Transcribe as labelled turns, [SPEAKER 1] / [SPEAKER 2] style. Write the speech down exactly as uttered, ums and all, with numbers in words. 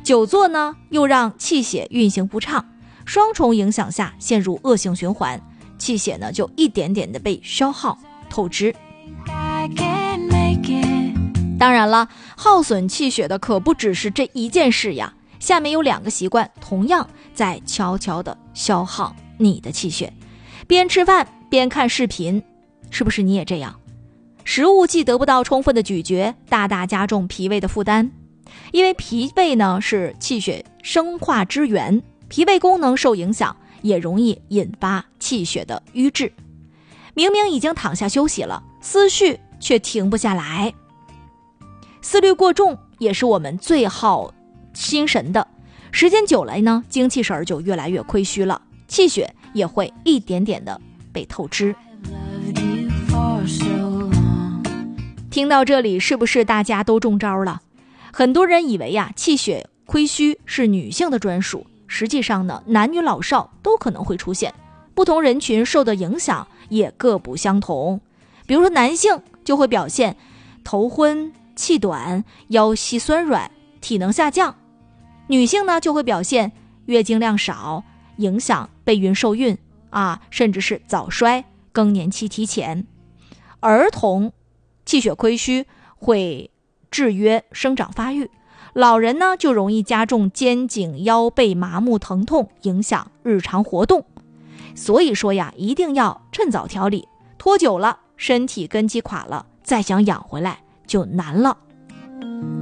[SPEAKER 1] 久坐呢又让气血运行不畅，双重影响下陷入恶性循环，气血呢就一点点的被消耗透支。当然了，耗损气血的可不只是这一件事呀，下面有两个习惯同样在悄悄地消耗你的气血。边吃饭边看视频，是不是你也这样？食物既得不到充分的咀嚼，大大加重脾胃的负担。因为脾胃呢是气血生化之源，脾胃功能受影响，也容易引发气血的瘀滞。明明已经躺下休息了，思绪却停不下来。思虑过重也是我们最耗心神的，时间久了呢，精气神就越来越亏虚了，气血也会一点点的被透支。听到这里，是不是大家都中招了？很多人以为呀，气血亏虚是女性的专属，实际上呢，男女老少都可能会出现，不同人群受的影响也各不相同。比如说男性就会表现头昏、气短、腰膝酸软、体能下降；女性呢就会表现月经量少，影响备孕受孕啊，甚至是早衰、更年期提前。儿童气血亏虚会制约生长发育，老人呢就容易加重肩颈腰背麻木疼痛，影响日常活动。所以说呀，一定要趁早调理，拖久了身体根基垮了，再想养回来就难了。